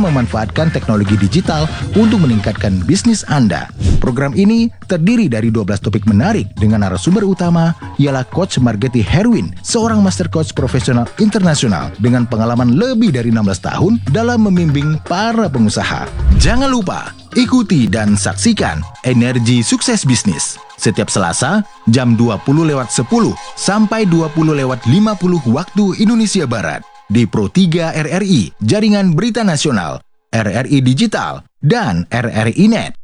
memanfaatkan teknologi digital untuk meningkatkan bisnis Anda. Program ini terdiri dari 12 topik menarik dengan narasumber utama ialah Coach Margetti Herwin, seorang master coach profesional internasional dengan pengalaman lebih dari 16 tahun dalam membimbing para pengusaha. Jangan lupa, ikuti dan saksikan Energi Sukses Bisnis setiap Selasa jam 20.10 sampai 20.50 waktu Indonesia Barat di Pro 3 RRI, Jaringan Berita Nasional, RRI Digital, dan RRI Net.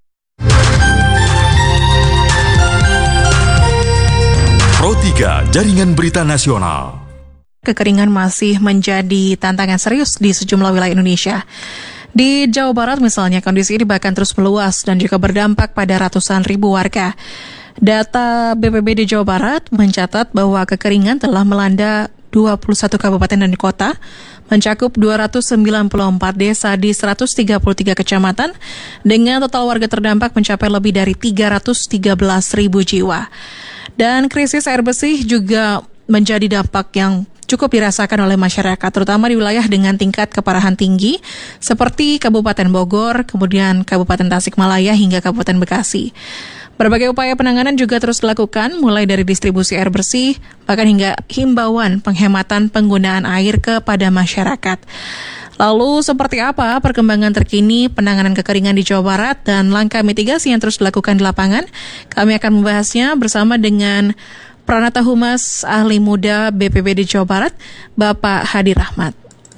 Pro 3 Jaringan Berita Nasional. Kekeringan masih menjadi tantangan serius di sejumlah wilayah Indonesia. Di Jawa Barat misalnya, kondisi ini bahkan terus meluas dan juga berdampak pada ratusan ribu warga. Data BPBD Jawa Barat mencatat bahwa kekeringan telah melanda 21 kabupaten dan kota, mencakup 294 desa di 133 kecamatan, dengan total warga terdampak mencapai lebih dari 313.000 jiwa. Dan krisis air bersih juga menjadi dampak yang cukup dirasakan oleh masyarakat, terutama di wilayah dengan tingkat keparahan tinggi, seperti Kabupaten Bogor, kemudian Kabupaten Tasikmalaya hingga Kabupaten Bekasi. Berbagai upaya penanganan juga terus dilakukan, mulai dari distribusi air bersih, bahkan hingga himbauan penghematan penggunaan air kepada masyarakat. Lalu seperti apa perkembangan terkini penanganan kekeringan di Jawa Barat dan langkah mitigasi yang terus dilakukan di lapangan? Kami akan membahasnya bersama dengan Pranata Humas Ahli Muda BPBD Jawa Barat, Bapak Hadi Rahmat.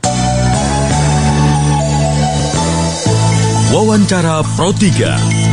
Wawancara Pro 3.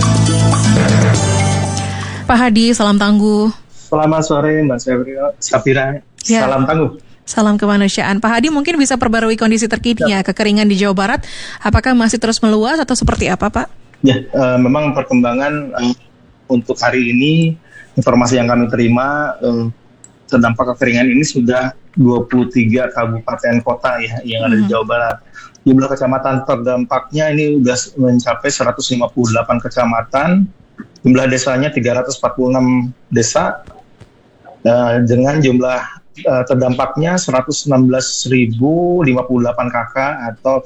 Pak Hadi, salam tangguh. Selamat sore Mbak Safira. Ya. Salam tangguh. Salam kemanusiaan. Pak Hadi mungkin bisa perbarui kondisi terkini ya kekeringan di Jawa Barat. Apakah masih terus meluas atau seperti apa, Pak? Ya, memang perkembangan untuk hari ini, informasi yang kami terima, terdampak kekeringan ini sudah 23 kabupaten kota ya yang ada di Jawa Barat. Jumlah kecamatan terdampaknya ini sudah mencapai 158 kecamatan. Jumlah desanya 346 desa, dengan jumlah terdampaknya 116.058 KK atau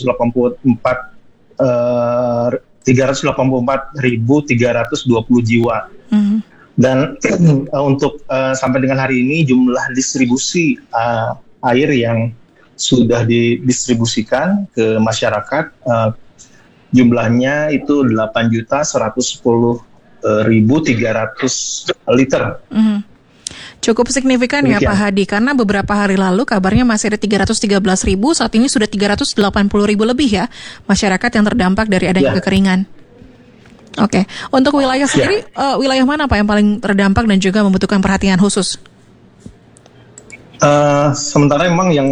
384.320 jiwa. Dan untuk sampai dengan hari ini jumlah distribusi air yang sudah didistribusikan ke masyarakat jumlahnya itu 8.110.300 liter. Cukup signifikan ya Pak Hadi, karena beberapa hari lalu kabarnya masih ada 313.000, saat ini sudah 380.000 lebih ya masyarakat yang terdampak dari adanya kekeringan. Oke, untuk wilayah sendiri, wilayah mana Pak yang paling terdampak dan juga membutuhkan perhatian khusus? Sementara memang yang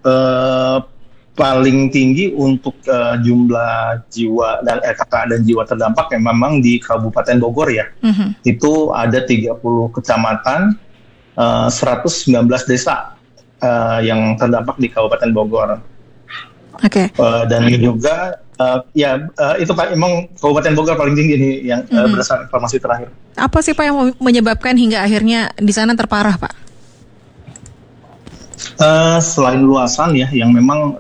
paling tinggi untuk jumlah jiwa dan kakak dan jiwa terdampak yang memang di Kabupaten Bogor ya. Itu ada 30 kecamatan, 119 desa yang terdampak di Kabupaten Bogor. Oke. Dan juga itu Pak, emang Kabupaten Bogor paling tinggi nih yang berdasarkan informasi terakhir. Apa sih Pak yang menyebabkan hingga akhirnya di sana terparah Pak? Selain luasan ya, yang memang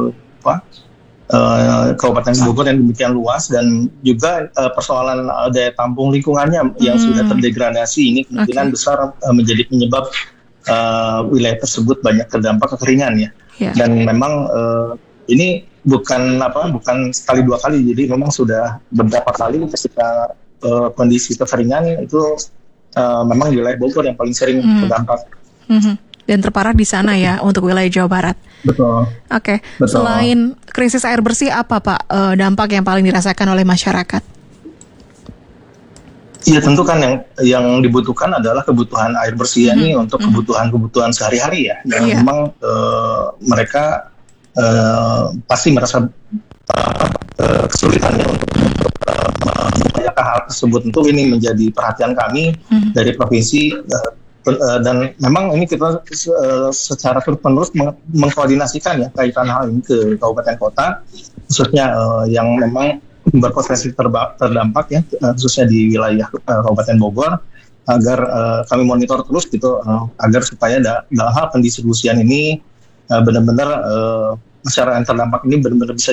Kabupaten Bogor yang demikian luas, dan juga persoalan daya tampung lingkungannya yang sudah terdegradasi, ini kemungkinan besar menjadi penyebab wilayah tersebut banyak terdampak kekeringan ya. Dan memang ini bukan sekali dua kali, jadi memang sudah beberapa kali ketika kondisi kekeringan itu memang di wilayah Bogor yang paling sering terdampak. Dan terparah di sana ya untuk wilayah Jawa Barat. Betul. Oke. Selain krisis air bersih, apa Pak dampak yang paling dirasakan oleh masyarakat? Iya, tentu kan yang dibutuhkan adalah kebutuhan air bersih ini untuk kebutuhan sehari-hari ya. Yang memang mereka pasti merasa kesulitannya untuk mengupayakan hal tersebut. Tentu ini menjadi perhatian kami dari provinsi. Dan memang ini kita secara terus-menerus mengkoordinasikan ya kaitan hal ini ke kabupaten kota, khususnya yang memang berpotensi terdampak ya, khususnya di wilayah Kabupaten Bogor, agar kami monitor terus gitu, agar supaya dalam hal pendistribusian ini benar-benar masyarakat yang terdampak ini benar-benar bisa